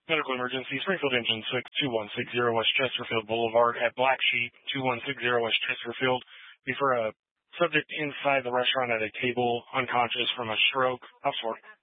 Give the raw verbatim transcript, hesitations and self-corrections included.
Medical emergency, Springfield Engine six, two one six zero West Chesterfield Boulevard at Black Sheep, two one six zero West Chesterfield. Before a subject inside the restaurant at a table, unconscious from a stroke. Up for.